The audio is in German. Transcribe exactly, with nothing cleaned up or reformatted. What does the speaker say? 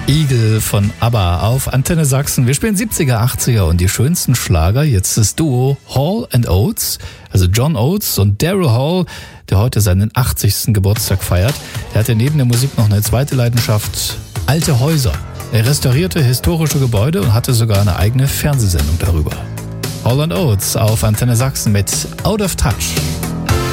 Eagle von ABBA auf Antenne Sachsen. Wir spielen siebziger, achtziger und die schönsten Schlager. Jetzt das Duo Hall and Oates, also John Oates und Daryl Hall, der heute seinen achtzigsten Geburtstag feiert. Er hatte neben der Musik noch eine zweite Leidenschaft, alte Häuser. Er restaurierte historische Gebäude und hatte sogar eine eigene Fernsehsendung darüber. Hall and Oates auf Antenne Sachsen mit Out of Touch.